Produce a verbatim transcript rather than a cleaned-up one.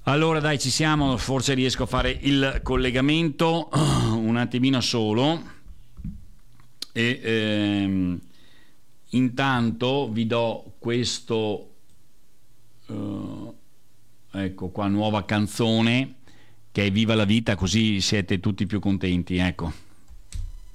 Allora dai, ci siamo, forse riesco a fare il collegamento un attimino solo e ehm, intanto vi do questo, eh, ecco qua, nuova canzone che è Viva la vita, così siete tutti più contenti, ecco.